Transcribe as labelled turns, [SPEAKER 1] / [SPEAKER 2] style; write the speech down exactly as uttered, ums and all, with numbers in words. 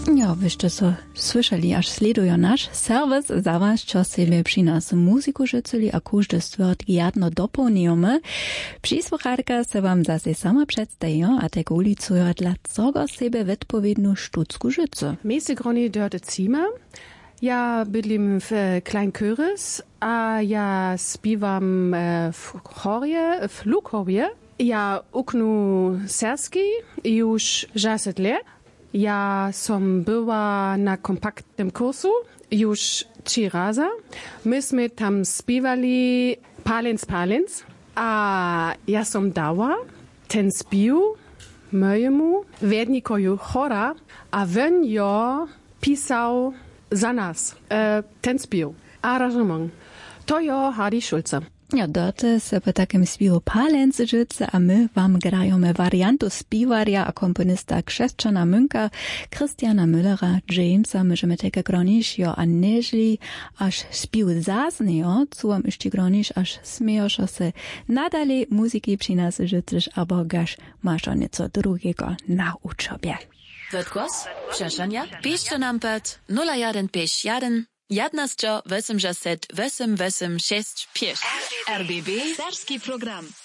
[SPEAKER 1] Ja, wyście so słyszeli, aż sledują nasz serwis za was, čo sebe przy nas muzyku życzyli, a każdy stwierd jadno dopełniamy. Przysłucharka se wam zase sama przedstawią, a tego ulicują dla czego sebe odpowiednią sztuczku życzy.
[SPEAKER 2] Miejsce groni dörte Zima. Ja bydlim w Kleinköris, a ja śpiewam w chorje, w Lukchorje. Ja uknu serski już sześć lat. Ja som była na kompaktnym kursu już trzy razy. Myśmy tam śpiewali Palens Palens, a ja som dała ten śpiew mojemu wernikoju chora, a on jo pisał za nas e, ten śpiew, aranżement. To jo Hardy Schulze.
[SPEAKER 1] Ja, dote se po takim śpiewu Palens życzy, a my wam grajemy wariantu śpiewarja a komponista Krzeszczana Münka, Christiana Müllera, Jamesa, możemy tego gronić, jo, a nežli aż śpiew zaznejo, co wam jeszcze gronić, aż smiejosz se nadali muzyki przy nas życzysz, albo gaż masz o nieco drugiego na uczobie.
[SPEAKER 3] Wodgłos, przeszania, piszcie nam pod nula jeden pięć jeden Jadnascio, wesem jaset, wesem, wesem, sześć, pięć. R B B, serski program.